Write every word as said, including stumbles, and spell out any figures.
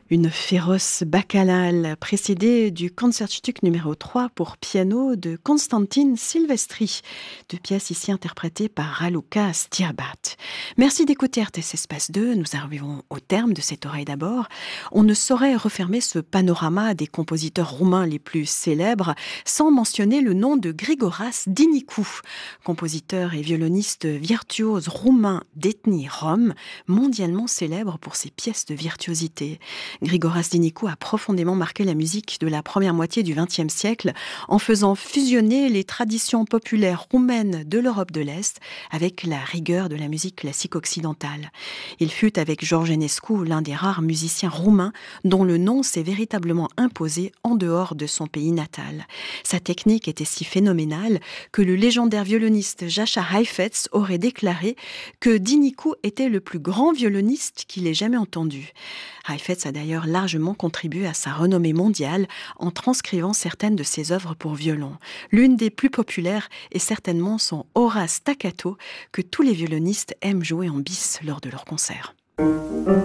Une féroce bacchanale précédée du Concertstück numéro trois pour piano de Konstantin Silvestri, deux pièces ici interprétées par Raluca Stiabat. Merci d'écouter R T S Espace deux, nous arrivons au terme de cette oreille d'abord. On ne saurait refermer ce panorama des compositeurs roumains les plus célèbres sans mentionner le nom de Grigoras Dinicu, compositeur et violoniste virtuose roumain d'ethnie rom, mondialement célèbre pour ses pièces de virtuosité. Grigoras Dinicu a profondément marqué la musique de la première moitié du vingtième siècle en faisant fusionner les traditions populaires roumaines de l'Europe de l'Est avec la rigueur de la musique classique occidentale. Il fut avec George Enescu l'un des rares musiciens roumains dont le nom s'est véritablement imposé en dehors de son pays natal. Sa technique était si phénoménale que le légendaire violoniste Jascha Heifetz aurait déclaré que Dinicu était le plus grand violoniste qu'il ait jamais entendu. Heifetz a d'ailleurs largement contribué à sa renommée mondiale en transcrivant certaines de ses œuvres pour violon. L'une des plus populaires est certainement son Aura Staccato que tous les violonistes aiment jouer en bis lors de leurs concerts.